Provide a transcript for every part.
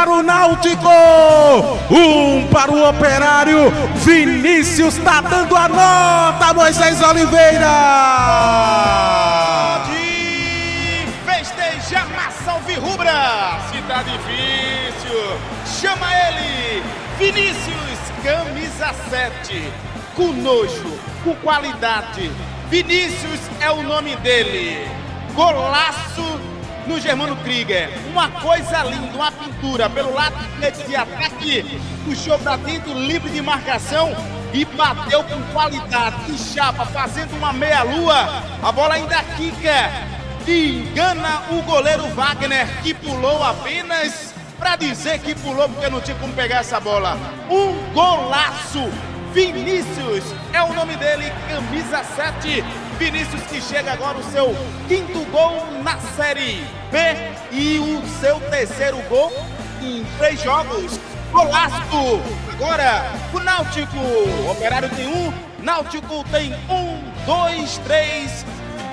para o Náutico, 1 para o Operário. Vinícius tá dando a nota, Moisés Oliveira. Pode festejar massa alvirrubra. Se tá difícil, chama ele, Vinícius, camisa 7, com nojo, com qualidade. Vinícius é o nome dele. Golaço no Germano Krieger, uma coisa linda, uma pintura pelo lado de ataque, puxou pra dentro, livre de marcação e bateu com qualidade, de chapa, fazendo uma meia-lua. A bola ainda quica e engana o goleiro Wagner, que pulou apenas pra dizer que pulou porque não tinha como pegar essa bola. Um golaço! Vinícius é o nome dele, camisa 7. Vinícius que chega agora o seu 5º gol na Série B e o seu 3º gol em 3 jogos. Golaço! Agora o Náutico, o Operário tem 1, Náutico tem 1, 2, 3.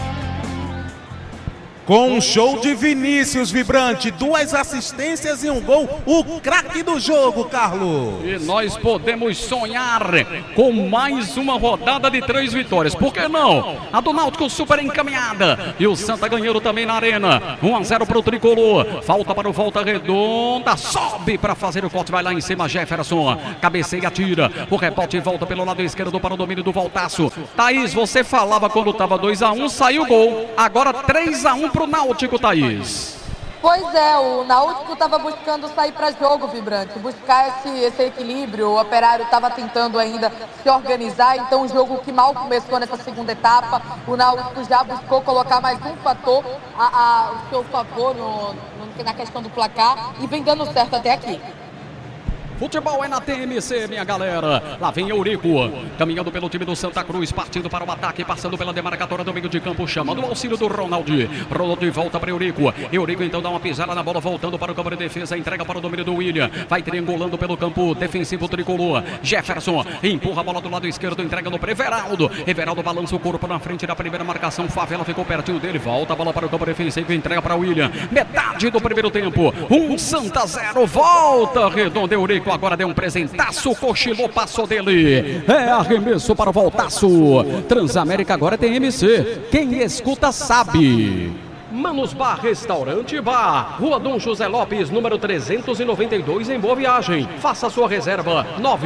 Com um show de Vinícius vibrante, 2 assistências e 1 gol, o craque do jogo, Carlos. E nós podemos sonhar com mais uma rodada de 3 vitórias. Por que não? A do Náutico super encaminhada. E o Santa ganhando também na arena. 1-0 para o Tricolor. Falta para o Volta Redonda. Sobe para fazer o corte. Vai lá em cima, Jefferson. Cabeceia, tira. O rebote volta pelo lado esquerdo para o domínio do Voltaço. Thaís, você falava quando estava 2-1, saiu o gol. Agora 3-1 pro Náutico, Thaís. Pois é, o Náutico estava buscando sair para jogo, Vibrante, buscar esse equilíbrio. O Operário estava tentando ainda se organizar, então o jogo que mal começou nessa segunda etapa, o Náutico já buscou colocar mais um fator ao seu favor na questão do placar e vem dando certo até aqui. Futebol é na TMC, minha galera. Lá vem Eurico, caminhando pelo time do Santa Cruz, partindo para o ataque, passando pela demarcatória do meio de campo, chamando o auxílio do Ronaldo. Ronaldo volta para Eurico. Eurico então dá uma pisada na bola, voltando para o campo de defesa, entrega para o domínio do William. Vai triangulando pelo campo defensivo tricolor. Jefferson empurra a bola do lado esquerdo, entrega no Everaldo. Everaldo balança o corpo na frente da primeira marcação. Favela ficou pertinho dele, volta a bola para o campo defensivo, entrega para o William. Metade do primeiro tempo, 1 Santa 0, volta Redonda. Eurico agora deu um presentaço, cochilou, passou dele. É arremesso para o Voltaço. Transamérica agora tem MC. Quem escuta sabe. Manos Bar, Restaurante e Bar, Rua Dom José Lopes, número 392, em Boa Viagem. Faça sua reserva,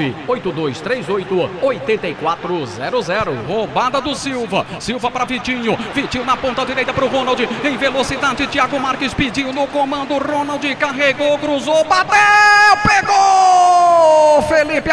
98238-8400. Roubada do Silva. Silva para Vitinho. Vitinho na ponta direita para o Ronald. Em velocidade, Thiago Marques pediu no comando. Ronald carregou, cruzou, bateu, pegou! Felipe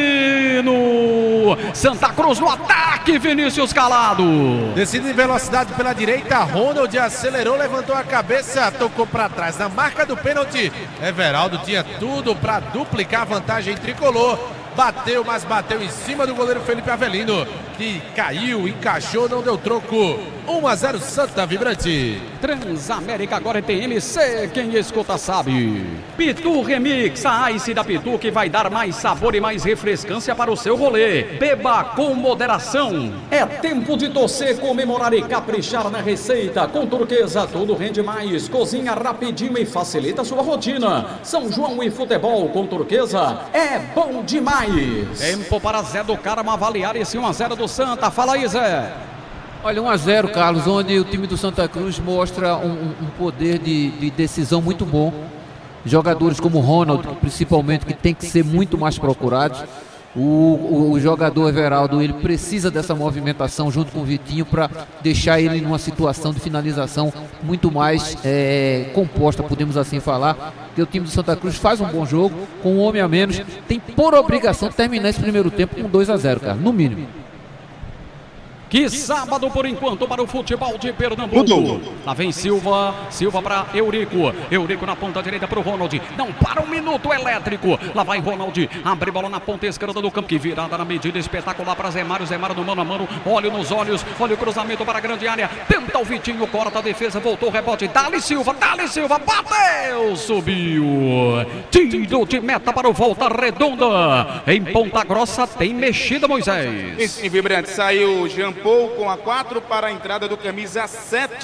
Avelino. Santa Cruz no ataque, Vinícius Calado. Decide em velocidade pela direita, Ronald acelerou, levantou a cabeça, tocou para trás na marca do pênalti. Everaldo tinha tudo para duplicar a vantagem tricolor. Bateu, mas bateu em cima do goleiro Felipe Avelino, que caiu, encaixou, não deu troco. 1-0 Santa Vibrante. Transamérica agora tem MC, quem escuta sabe. Pitu Remix, a Ice da Pitu que vai dar mais sabor e mais refrescância para o seu rolê. Beba com moderação. É tempo de torcer, comemorar e caprichar na receita. Com Turquesa tudo rende mais. Cozinha rapidinho e facilita a sua rotina. São João e futebol com Turquesa é bom demais. Tempo para Zé do Carmo avaliar esse 1-0 do Santa. Fala aí, Zé. Olha, 1-0, Carlos, onde o time do Santa Cruz mostra um poder de decisão muito bom. Jogadores como o Ronald, principalmente, que tem que ser muito mais procurados. O jogador Everaldo, ele precisa dessa movimentação junto com o Vitinho para deixar ele numa situação de finalização muito mais composta, podemos assim falar. Porque o time do Santa Cruz faz um bom jogo, com um homem a menos, tem por obrigação terminar esse primeiro tempo com 2-0, cara, no mínimo. Que sábado por enquanto para o futebol de Pernambuco. Lá vem Silva, Silva para Eurico. Eurico na ponta direita para o Ronald. Não para um minuto elétrico. Lá vai Ronald, abre bola na ponta esquerda do campo. Que virada na medida espetacular para Zé Mário. Zé Mário no mano a mano, olho nos olhos, olha o cruzamento para a grande área. Tenta o Vitinho, corta a defesa, voltou o rebote. Dali Silva, bateu, subiu. Tiro de meta para o Volta Redonda. Em Ponta Grossa tem mexida, Moisés. Esse vibrante saiu Jean Paul com a 4 para a entrada do camisa 7.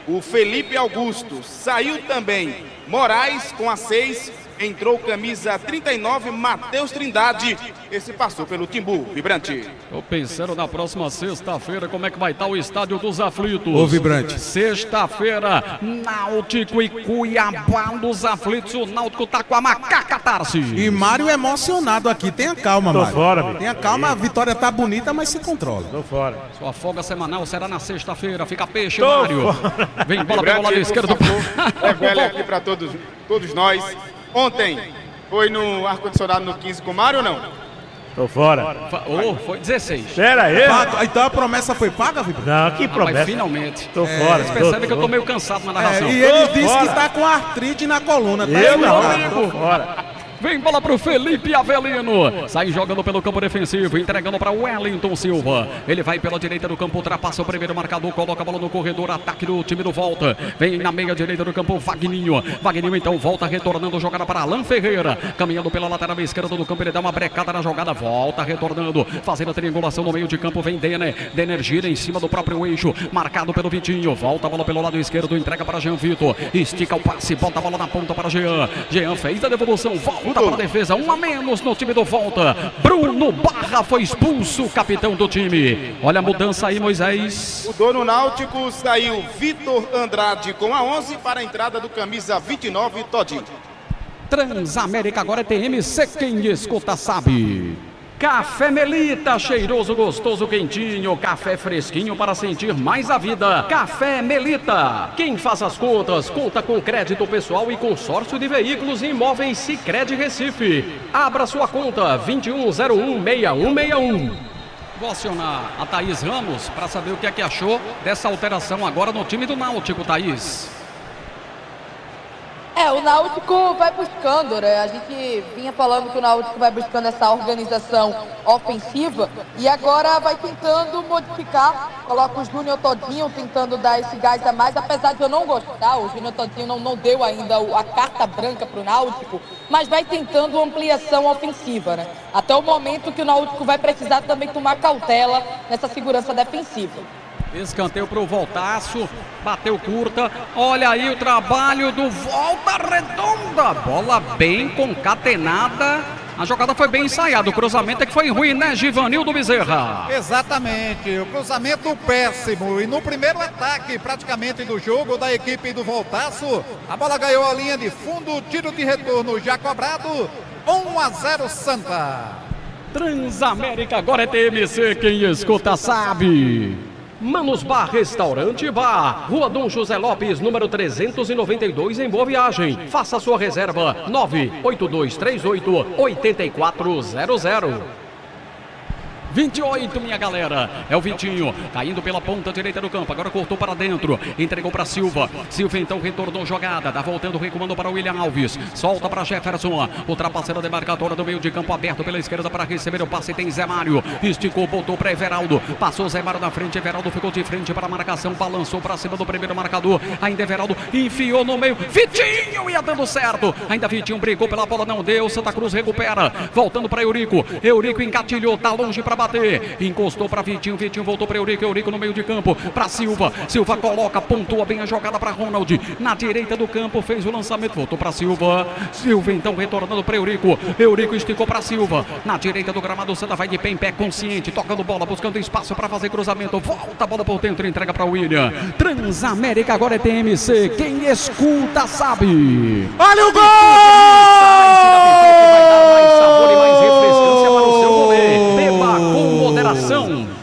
o Felipe Augusto. Saiu também Moraes com a 6. Entrou camisa 39, Matheus Trindade. Esse passou pelo Timbu, Vibrante. Tô pensando na próxima sexta-feira como é que vai estar o Estádio dos Aflitos. Ô, Vibrante. Sexta-feira, Náutico e Cuiabá dos Aflitos. O Náutico tá com a macaca Tarsi. E Mário emocionado aqui. Tenha calma, Tô Mário. fora, bicho. Tenha calma, a vitória tá bonita, mas se controla. Tô fora. Sua folga semanal será na sexta-feira. Fica peixe, Tô Mário. Vem bola pelo lado esquerdo. É velho aqui pra todos nós. Ontem foi no ar-condicionado no 15 com o Mário ou não? Tô fora. Foi 16. Pera aí. Então a promessa foi paga, Vibrante? Não, que Mas promessa. finalmente. Tô fora. Vocês percebem que eu tô meio cansado na narração. E ele Tô disse fora. que tá com artrite na coluna. Tá Eu não, ligado? tô fora. Vem bola pro Felipe Avelino. Sai jogando pelo campo defensivo, entregando para Wellington Silva. Ele vai pela direita do campo, ultrapassa o primeiro marcador, coloca a bola no corredor, ataque do time do Volta. Vem na meia direita do campo, Vagninho. Vagninho então volta, retornando, jogada para Alan Ferreira. Caminhando pela lateral esquerda do campo, ele dá uma brecada na jogada, volta, retornando, fazendo a triangulação no meio de campo. Vem Denner. Denner gira em cima do próprio eixo, marcado pelo Vitinho. Volta a bola pelo lado esquerdo, entrega para Jean Vitor. Estica o passe, bota a bola na ponta para Jean. Jean fez a devolução, volta para a defesa. 1 a menos no time do Volta. Bruno Barra foi expulso, capitão do time. Olha a mudança aí, Moisés. O dono Náutico saiu Vitor Andrade com a 11 para a entrada do camisa 29, Todinho. Transamérica agora é TMC, quem escuta sabe. Café Melita, cheiroso, gostoso, quentinho, café fresquinho para sentir mais a vida. Café Melita. Quem faz as contas, conta com crédito pessoal e consórcio de veículos e imóveis Sicredi Recife. Abra sua conta, 21016161. Vou acionar a Thaís Ramos para saber o que é que achou dessa alteração agora no time do Náutico, Thaís. O Náutico vai buscando, né? A gente vinha falando que o Náutico vai buscando essa organização ofensiva e agora vai tentando modificar, coloca o Júnior Todinho tentando dar esse gás a mais, apesar de eu não gostar, o Júnior Todinho não deu ainda a carta branca para o Náutico, mas vai tentando ampliação ofensiva, né? Até o momento que o Náutico vai precisar também tomar cautela nessa segurança defensiva. Escanteio para o Voltaço, bateu curta, olha aí o trabalho do Volta Redonda, bola bem concatenada, a jogada foi bem ensaiada, o cruzamento é que foi ruim, né, Givanildo Bezerra? Exatamente, o cruzamento péssimo e no primeiro ataque praticamente do jogo da equipe do Voltaço, a bola ganhou a linha de fundo, tiro de retorno já cobrado, 1-0 Santa. Transamérica agora é TMC, quem escuta sabe. Manos Bar Restaurante e Bar, Rua Dom José Lopes, número 392, em Boa Viagem. Faça sua reserva, 98238-8400. 28, minha galera, é o Vitinho, caindo pela ponta direita do campo, agora cortou para dentro, entregou para Silva, Silva então retornou jogada, tá voltando, recuando para William Alves, solta para Jefferson, ultrapassando a demarcadora do meio de campo, aberto pela esquerda para receber o passe, tem Zé Mário, esticou, botou para Everaldo, passou Zé Mário na frente, Everaldo ficou de frente para a marcação, balançou para cima do primeiro marcador, ainda Everaldo enfiou no meio, Vitinho ia dando certo, ainda Vitinho brigou pela bola, não deu, Santa Cruz recupera, voltando para Eurico, Eurico engatilhou, tá longe para bater, encostou para Vitinho, Vitinho voltou para Eurico, Eurico no meio de campo, para Silva, Silva coloca, pontua bem a jogada para Ronald, na direita do campo, fez o lançamento, voltou para Silva, Silva então retornando para Eurico, Eurico esticou para Silva, na direita do gramado, Santa vai de pé em pé, consciente, tocando bola, buscando espaço para fazer cruzamento, volta a bola por dentro, entrega para William, Transamérica agora é TMC, quem escuta sabe. Olha o gol! Mais sabor e mais refrescância para o seu rolê. Beba com moderação.